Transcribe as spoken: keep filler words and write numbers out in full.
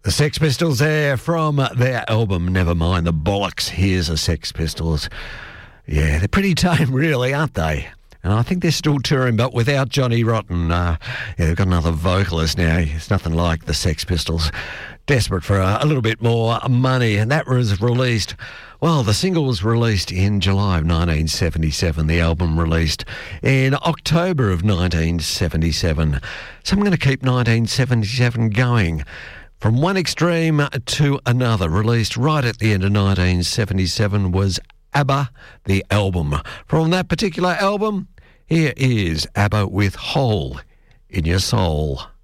The Sex Pistols there from their album Nevermind the Bollocks. Here's the Sex Pistols. Yeah, they're pretty tame really, aren't they? And I think they're still touring, but without Johnny Rotten. Uh, yeah, they've got another vocalist now. It's nothing like the Sex Pistols. Desperate for a, a little bit more money, and that was released. Well, the single was released in July of nineteen seventy-seven. The album released in October of nineteen seventy-seven. So I'm going to keep nineteen seventy-seven going. From one extreme to another, released right at the end of nineteen seventy-seven was ABBA, the album. From that particular album, here is ABBA with Hole in Your Soul.